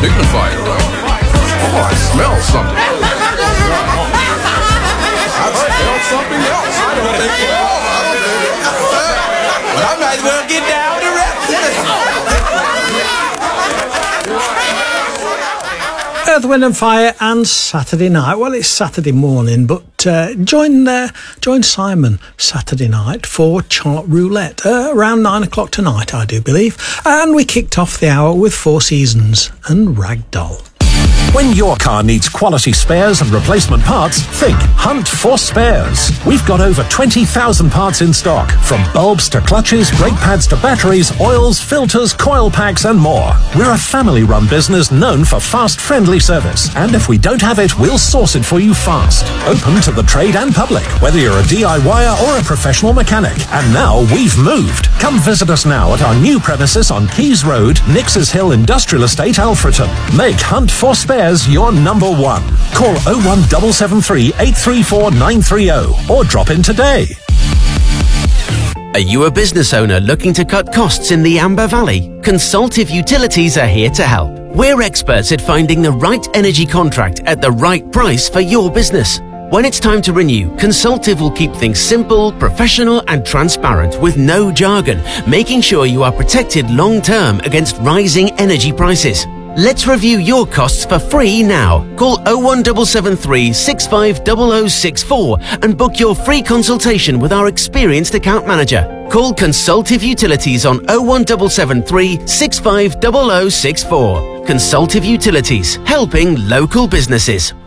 dignified. Oh, I smell something. I smell something else. I don't think I might as well get down to rest. Earth, Wind and Fire and Saturday Night. Well, it's Saturday morning, but join Simon Saturday night for Chart Roulette around 9 o'clock tonight, I do believe. And we kicked off the hour with Four Seasons and Ragdoll. When your car needs quality spares and replacement parts, think Hunt for Spares. We've got over 20,000 parts in stock, from bulbs to clutches, brake pads to batteries, oils, filters, coil packs and more. We're a family-run business known for fast, friendly service. And if we don't have it, we'll source it for you fast. Open to the trade and public, whether you're a DIYer or a professional mechanic. And now we've moved. Come visit us now at our new premises on Keys Road, Nixes Hill Industrial Estate, Alfreton. Make Hunt for Spares your number one. Call 01773 834 930 or drop in today. Are you a business owner looking to cut costs in the Amber Valley? Consultive Utilities are here to help. We're experts at finding the right energy contract at the right price for your business. When it's time to renew, Consultive will keep things simple, professional and transparent with no jargon, making sure you are protected long-term against rising energy prices. Let's review your costs for free now. Call 01773 650064 and book your free consultation with our experienced account manager. Call Consultive Utilities on 01773 650064. Consultive Utilities, helping local businesses.